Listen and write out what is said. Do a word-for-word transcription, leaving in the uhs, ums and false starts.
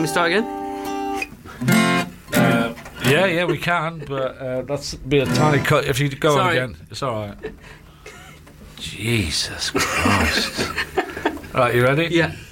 Can we start again? Uh, yeah, yeah, we can, but uh, that's be a tiny cut. If you go Sorry. on again, it's all right. Jesus Christ! Right, you ready? Yeah.